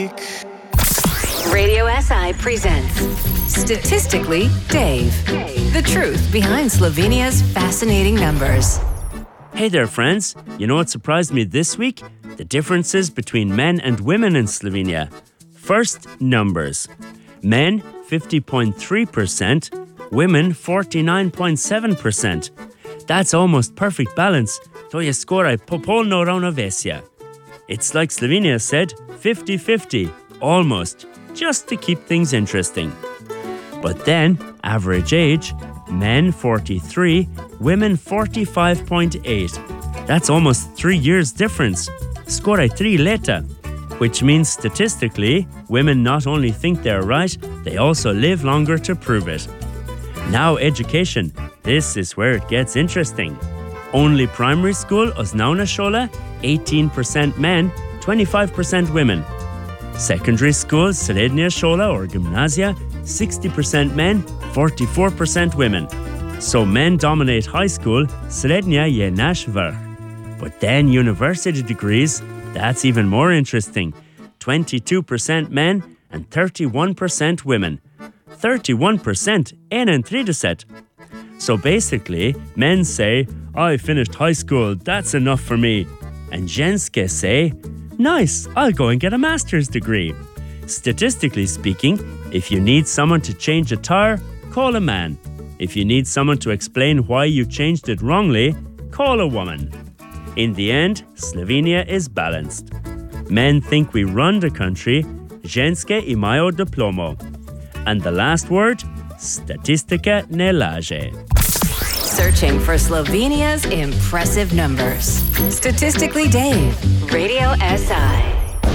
Radio SI presents Statistically Dave. The truth behind Slovenia's fascinating numbers. Hey there, friends. You know what surprised me this week? The differences between men and women in Slovenia. First, numbers. Men, 50.3%. Women, 49.7%. That's almost perfect balance. To je skoraj popolno ravnovesje. It's like Slovenia said, 50-50, almost, just to keep things interesting. But then, average age, men 43, women 45.8. That's almost 3 years difference. Skoraj 3 leta. Which means statistically, women not only think they're right, they also live longer to prove it. Now education. This is where it gets interesting. Only primary school, Osnovna šola, 18% men, 25% women. Secondary school, srednja šola or gymnasia, 60% men, 44% women. So men dominate high school, srednja je naš vrh. But then university degrees, that's even more interesting. 22% men and 31% women. 31%, 31. So basically, men say, I finished high school, that's enough for me. And ženske say, nice, I'll go and get a master's degree. Statistically speaking, if you need someone to change a tire, call a man. If you need someone to explain why you changed it wrongly, call a woman. In the end, Slovenia is balanced. Men think we run the country, ženske imajo diplomo. And the last word, statistika ne laže. Searching for Slovenia's impressive numbers. Statistically Dave, Radio SI.